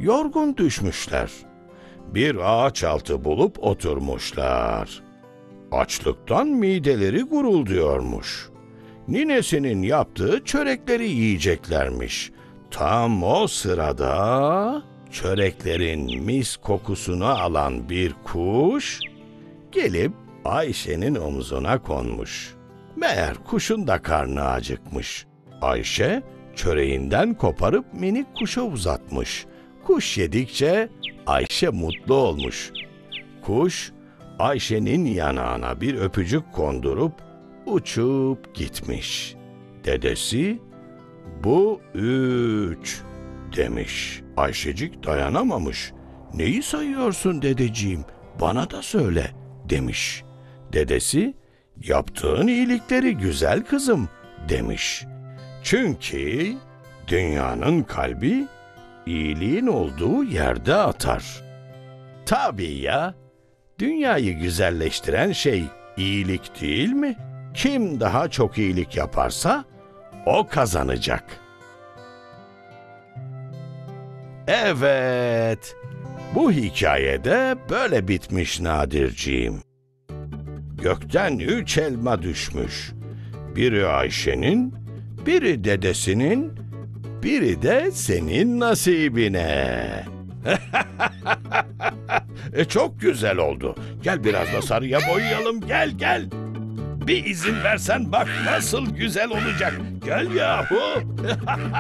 yorgun düşmüşler. Bir ağaç altı bulup oturmuşlar. Açlıktan mideleri gurulduyormuş. Ninesinin yaptığı çörekleri yiyeceklermiş. Tam o sırada çöreklerin mis kokusunu alan bir kuş gelip Ayşe'nin omzuna konmuş. Meğer kuşun da karnı acıkmış. Ayşe çöreğinden koparıp minik kuşa uzatmış. Kuş yedikçe Ayşe mutlu olmuş. Kuş Ayşe'nin yanağına bir öpücük kondurup uçup gitmiş. Dedesi, "Bu 3" demiş. Ayşecik dayanamamış. "Neyi sayıyorsun dedeciğim? Bana da söyle" demiş. Dedesi, "Yaptığın iyilikleri güzel kızım" demiş. Çünkü dünyanın kalbi iyiliğin olduğu yerde atar. Tabii ya, dünyayı güzelleştiren şey iyilik değil mi? Kim daha çok iyilik yaparsa o kazanacak. Evet, bu hikayede böyle bitmiş Nadirciğim. Gökten 3 elma düşmüş. Biri Ayşe'nin, biri dedesinin, biri de senin nasibine. Çok güzel oldu. Gel biraz da sarıya boyayalım. Gel gel. Bir izin versen bak nasıl güzel olacak. Gel yahu.